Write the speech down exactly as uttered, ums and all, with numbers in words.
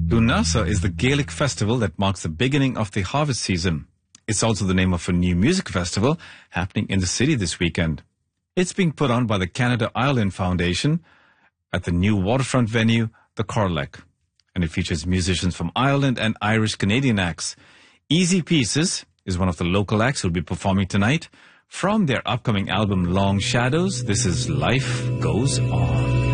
Lunasa is the Gaelic festival that marks the beginning of the harvest season. It's also the name of a new music festival happening in the city this weekend. It's being put on by the Canada Ireland Foundation at the new waterfront venue, the Corlech. And it features musicians from Ireland and Irish-Canadian acts. Easy Pieces is one of the local acts who'll be performing tonight. From their upcoming album, Long Shadows, this is Life Goes On.